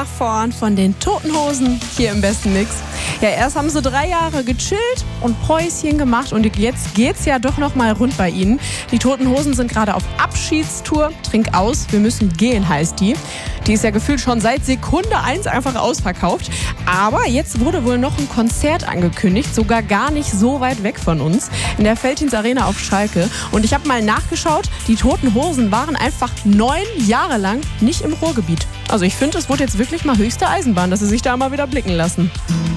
nach vorn von den Toten Hosen hier im besten Mix. Ja, erst haben sie 3 Jahre gechillt und Päuschen gemacht und jetzt geht's ja doch noch mal rund bei ihnen. Die Toten Hosen sind gerade auf Abschiedstour. Trink aus, wir müssen gehen, heißt die. Die ist ja gefühlt schon seit Sekunde 1 einfach ausverkauft. Aber jetzt wurde wohl noch ein Konzert angekündigt, sogar gar nicht so weit weg von uns, in der Veltins Arena auf Schalke. Und ich habe mal nachgeschaut, die Toten Hosen waren einfach 9 Jahre lang nicht im Ruhrgebiet. Also ich finde, es wurde jetzt wirklich mal höchste Eisenbahn, dass sie sich da mal wieder blicken lassen.